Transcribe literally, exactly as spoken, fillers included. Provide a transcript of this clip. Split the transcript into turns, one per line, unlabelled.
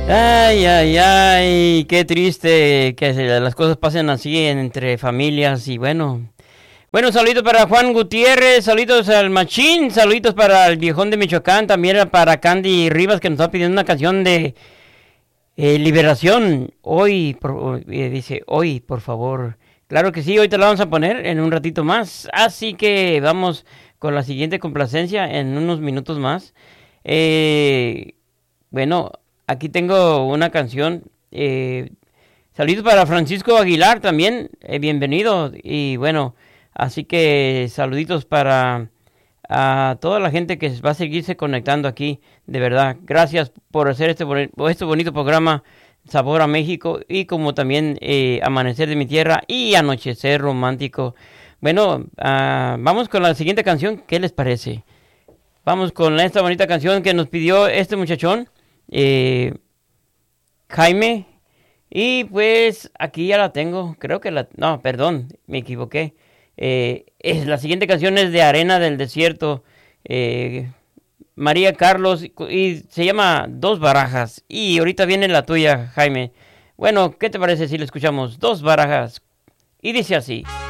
Ay, ay, ay, qué triste que se- las cosas pasen así en- entre familias y bueno. Bueno, saluditos para Juan Gutiérrez, saluditos al Machín, saluditos para el viejón de Michoacán, también para Candy Rivas que nos está pidiendo una canción de eh, Liberación. Hoy, por- eh, dice, hoy, por favor. Claro que sí, hoy te la vamos a poner en un ratito más. Así que vamos con la siguiente complacencia en unos minutos más. Eh, bueno, aquí tengo una canción. Eh, saludos para Francisco Aguilar también. Eh, bienvenido. Y bueno, así que saluditos para a toda la gente que va a seguirse conectando aquí. De verdad, gracias por hacer este, boni- este bonito programa Sabor a México y como también eh, Amanecer de mi Tierra y Anochecer Romántico. Bueno, ah, vamos con la siguiente canción. ¿Qué les parece? Vamos con esta bonita canción que nos pidió este muchachón, eh, Jaime. Y pues aquí ya la tengo. Creo que la... No, perdón, me equivoqué. Eh, es, la siguiente canción es de Arena del Desierto. eh, María Carlos y, y se llama Dos Barajas. Y ahorita viene la tuya, Jaime. Bueno, ¿qué te parece si le escuchamos Dos Barajas? Y dice así.